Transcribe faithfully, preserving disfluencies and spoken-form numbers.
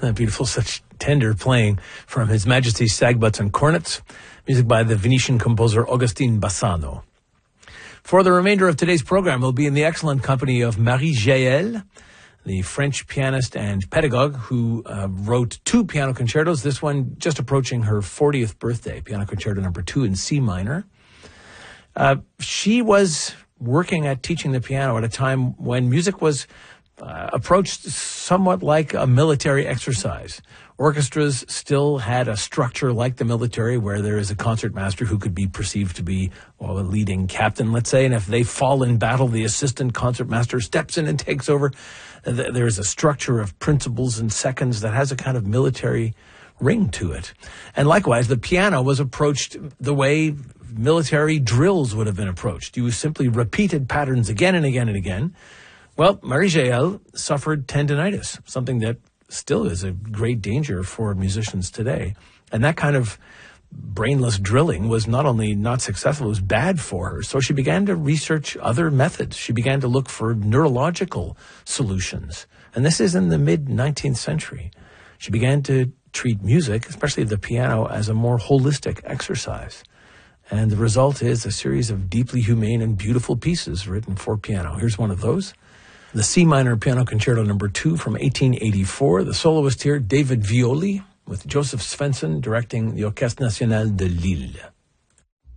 Beautiful, such tender playing from His Majesty's Sagbutts and Cornets. Music by the Venetian composer Augustin Bassano. For the remainder of today's program, we'll be in the excellent company of Marie Jaël, the French pianist and pedagogue who uh, wrote two piano concertos, this one just approaching her fortieth birthday, Piano Concerto number two in C minor. Uh, she was working at teaching the piano at a time when music was uh, approached somewhat like a military exercise. Orchestras still had a structure like the military where there is a concertmaster who could be perceived to be well, a leading captain, let's say, and if they fall in battle, the assistant concertmaster steps in and takes over. There is a structure of principals and seconds that has a kind of military ring to it. And likewise, the piano was approached the way military drills would have been approached. You simply repeated patterns again and again and again. Well, Marie Jaël suffered tendinitis, something that still is a great danger for musicians today. And that kind of brainless drilling was not only not successful, it was bad for her. So she began to research other methods. She began to look for neurological solutions. And this is in the mid-nineteenth century. She began to treat music, especially the piano, as a more holistic exercise. And the result is a series of deeply humane and beautiful pieces written for piano. Here's one of those. The C minor Piano Concerto number two from eighteen eighty-four. The soloist here, David Violi, with Joseph Svensson directing the Orchestre National de Lille.